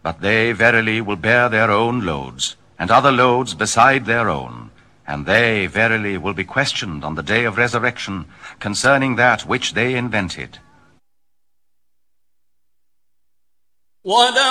But they verily will bear their own loads, and other loads beside their own. And they verily will be questioned on the day of resurrection concerning that which they invented.